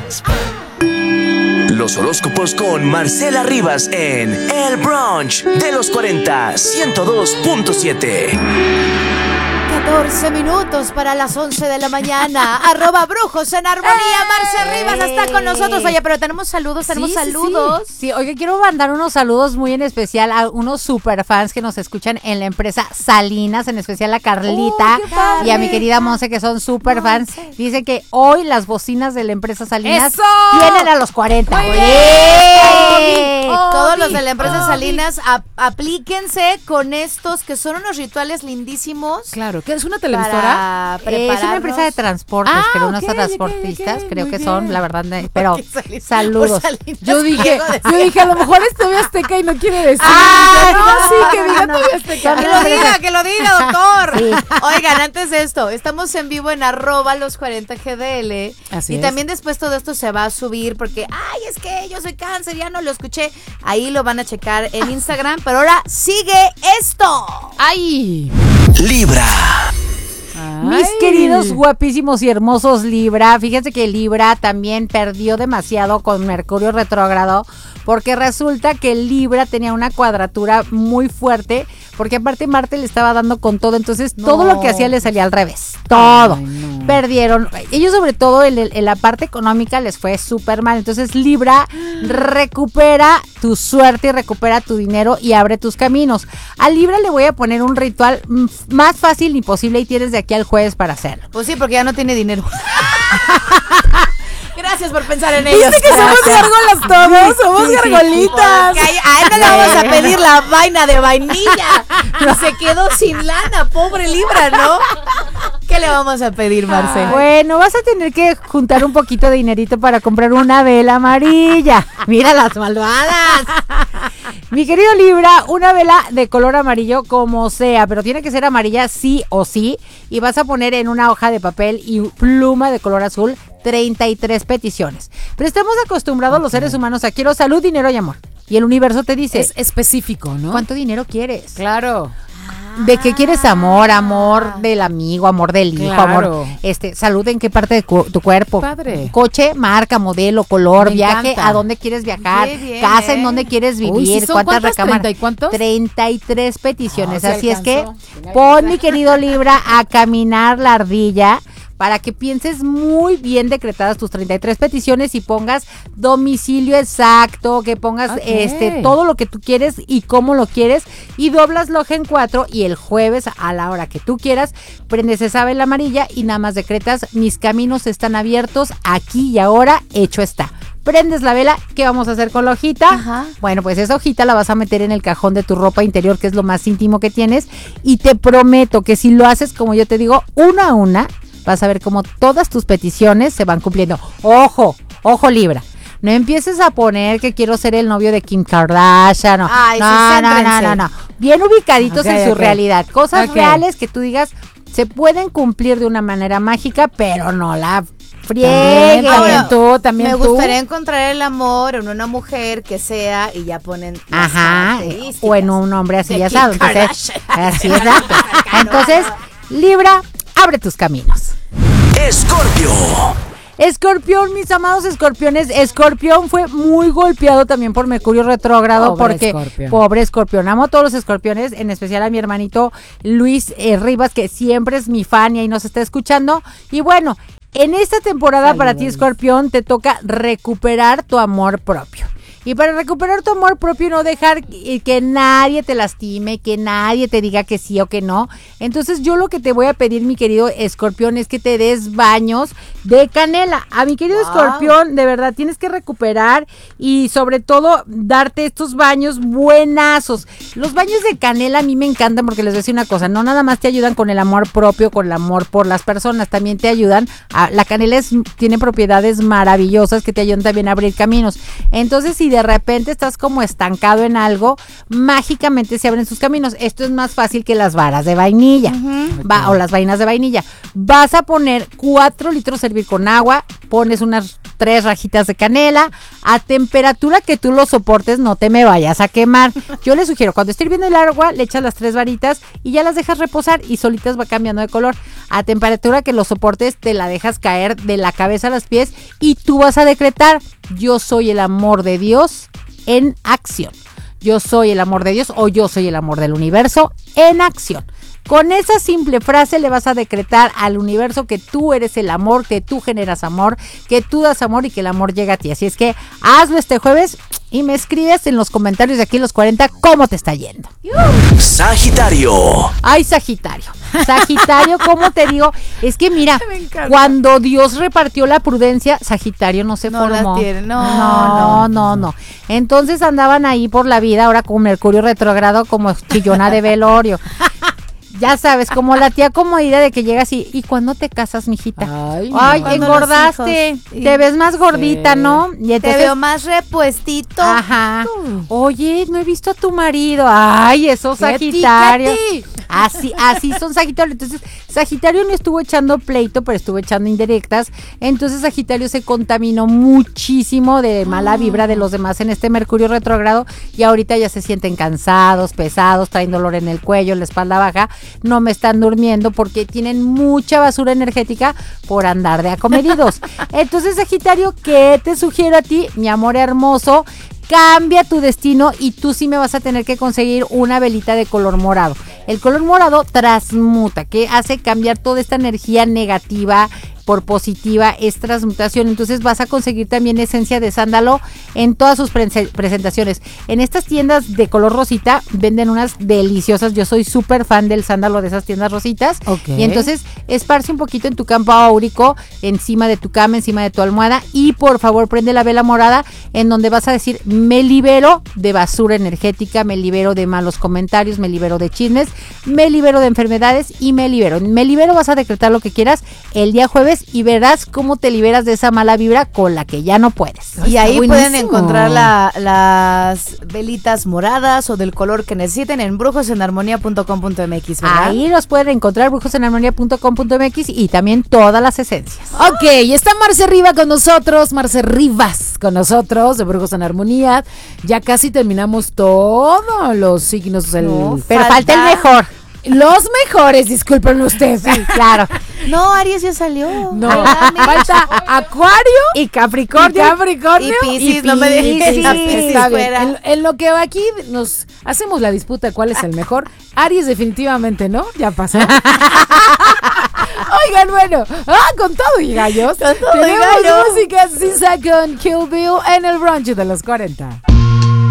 Los horóscopos con Marcela Rivas en El Brunch de los 40, 102.7. 14 minutos para las 11 de la mañana. @brujos en armonía. Marce Rivas está con nosotros. Oye, pero tenemos saludos, Sí, oye, quiero mandar unos saludos muy en especial a unos super fans que nos escuchan en la empresa Salinas, en especial a Carlita y a mi querida Monse, que son super fans. Dice que hoy las bocinas de la empresa Salinas vienen a los 40. Todos los de la empresa Salinas, aplíquense con estos que son unos rituales lindísimos. Claro, ¿qué es una televisora? Es una empresa de transportes, pero unos transportistas, creo que son, la verdad, pero saludos. Yo dije, a lo mejor es TV Azteca y no quiere decir. Que diga TV Azteca. Que lo diga, doctor. Sí. Oigan, antes de esto, estamos en vivo en @los40gdl. Así y también después todo esto se va a subir porque, es que yo soy cáncer, ya no lo escuché. Ahí lo van a checar en Instagram, pero ahora sigue esto. ¡Ay! Libra. Mis queridos guapísimos y hermosos Libra, fíjense que Libra también perdió demasiado con Mercurio retrógrado, porque resulta que Libra tenía una cuadratura muy fuerte, porque aparte Marte le estaba dando con todo, entonces todo lo que hacía le salía al revés, todo. Perdieron, ellos sobre todo en la parte económica les fue súper mal, entonces Libra, recupera tu suerte y recupera tu dinero y abre tus caminos. A Libra le voy a poner un ritual más fácil y posible y tienes de aquí al jueves para hacerlo. Pues sí, porque ya no tiene dinero. Gracias por pensar en ellos. ¿Viste que somos gárgolas todos? Somos gargolitas. A él no le vamos a pedir la vaina de vainilla. Se quedó sin lana, pobre Libra, ¿no? ¿Qué le vamos a pedir, Marce? Bueno, vas a tener que juntar un poquito de dinerito para comprar una vela amarilla. Mira las malvadas. Mi querido Libra, una vela de color amarillo como sea, pero tiene que ser amarilla sí o sí. Y vas a poner en una hoja de papel y pluma de color azul 33 peticiones. Pero estamos acostumbrados los seres humanos a quiero salud, dinero y amor. Y el universo te dice... Es específico, ¿no? ¿Cuánto dinero quieres? Claro. ¿De qué quieres amor? Amor del amigo, amor del hijo, claro. Amor, salud en qué parte de tu cuerpo. Padre. Coche, marca, modelo, color, Me viaje, encanta. a dónde quieres viajar, Bien, casa en dónde quieres vivir, Uy, ¿sí son cuántas cuántas? recámaras. 30 y cuántos? 33 peticiones, No, así se es que alcanzó. pon, mi querido Libra, a caminar la ardilla para que pienses muy bien decretadas tus 33 peticiones y pongas domicilio exacto, que pongas todo lo que tú quieres y cómo lo quieres y doblas la hoja en 4 y el jueves a la hora que tú quieras prendes esa vela amarilla y nada más decretas mis caminos están abiertos aquí y ahora, hecho está. Prendes la vela, ¿qué vamos a hacer con la hojita? Ajá. Bueno, pues esa hojita la vas a meter en el cajón de tu ropa interior, que es lo más íntimo que tienes, y te prometo que si lo haces como yo te digo, una a una, vas a ver cómo todas tus peticiones se van cumpliendo. ¡Ojo! ¡Ojo, Libra! No empieces a poner que quiero ser el novio de Kim Kardashian. No, Ay, no. Bien ubicaditos en su realidad. Cosas Ok. reales que tú digas se pueden cumplir de una manera mágica, pero no la friegues. También Me tú. gustaría encontrar el amor en una mujer que sea y ya ponen las Ajá, características o en un hombre así de ya Kim sabes. Entonces, Kardashian. así exacto. Entonces, Libra, abre tus caminos. Escorpio. Escorpión, mis amados escorpiones, Escorpión fue muy golpeado también por Mercurio retrógrado porque Escorpión. pobre Escorpión, amo a todos los escorpiones, en especial a mi hermanito Luis Rivas, que siempre es mi fan y ahí nos está escuchando. Y bueno, en esta temporada para ti, Escorpión, te toca recuperar tu amor propio. Y para recuperar tu amor propio, no dejar que nadie te lastime, que nadie te diga que sí o que no. Entonces yo lo que te voy a pedir, mi querido Escorpión, es que te des baños de canela. A mi querido Escorpión, de verdad, tienes que recuperar y sobre todo darte estos baños buenazos. Los baños de canela a mí me encantan porque les voy a decir una cosa, no nada más te ayudan con el amor propio, con el amor por las personas, también te ayudan, la canela tiene propiedades maravillosas que te ayudan también a abrir caminos. Entonces, si de de repente estás como estancado en algo, mágicamente se abren sus caminos. Esto es más fácil que las varas de vainilla, o las vainas de vainilla. Vas a poner 4 litros a hervir con agua, pones unas 3 rajitas de canela, a temperatura que tú lo soportes, no te me vayas a quemar. Yo les sugiero, cuando esté hirviendo el agua, le echas las 3 varitas y ya las dejas reposar y solitas va cambiando de color. A temperatura que lo soportes, te la dejas caer de la cabeza a los pies y tú vas a decretar: yo soy el amor de Dios en acción. Yo soy el amor de Dios, o yo soy el amor del universo en acción. Con esa simple frase le vas a decretar al universo que tú eres el amor, que tú generas amor, que tú das amor y que el amor llega a ti. Así es que hazlo este jueves y me escribes en los comentarios de aquí los 40 cómo te está yendo. Sagitario. Ay, Sagitario. Sagitario, ¿cómo te digo? Es que mira, cuando Dios repartió la prudencia, Sagitario no se formó. No. Entonces andaban ahí por la vida, ahora con Mercurio retrógrado como chillona de velorio. Ya sabes, como la tía comodidad de que llegas y ¿cuándo te casas, mijita? Ay, engordaste, te ves más gordita, sí. ¿No? Y entonces, te veo más repuestito. Ajá. Oye, no he visto a tu marido. Ay, esos Sagitarios. Así son Sagitario. Entonces, Sagitario no estuvo echando pleito, pero estuvo echando indirectas. Entonces, Sagitario se contaminó muchísimo de mala vibra de los demás en este Mercurio retrógrado y ahorita ya se sienten cansados, pesados, traen dolor en el cuello, en la espalda baja. No me están durmiendo porque tienen mucha basura energética por andar de acomedidos. Entonces, Sagitario, ¿qué te sugiero a ti, mi amor hermoso? Cambia tu destino y tú sí me vas a tener que conseguir una velita de color morado. El color morado transmuta, que hace cambiar toda esta energía negativa por positiva, es transmutación. Entonces vas a conseguir también esencia de sándalo en todas sus presentaciones. En estas tiendas de color rosita venden unas deliciosas. Yo soy súper fan del sándalo de esas tiendas rositas. Okay. Y entonces esparce un poquito en tu campo áurico, encima de tu cama, encima de tu almohada, y por favor prende la vela morada en donde vas a decir: me libero de basura energética, me libero de malos comentarios, me libero de chismes, me libero de enfermedades y me libero. Vas a decretar lo que quieras el día jueves y verás cómo te liberas de esa mala vibra con la que ya no puedes. Y ahí pueden encontrar las velitas moradas o del color que necesiten en brujosenarmonía.com.mx, ¿verdad? Ahí los pueden encontrar, brujosenarmonía.com.mx, y también todas las esencias. Ok, está Marce Rivas con nosotros de Brujos en Armonía. Ya casi terminamos todos los signos. Pero falta el mejor. Los mejores, discúlpenme ustedes. Sí, claro. No, Aries ya salió. No, falta Acuario y Capricornio. Y Piscis, no me dejes a Piscis fuera. En lo que aquí nos hacemos la disputa cuál es el mejor, Aries definitivamente, ¿no? Ya pasó. Oigan, bueno, con todo y gallos, tenemos música Sisa con Kill Bill en el brunch de los 40.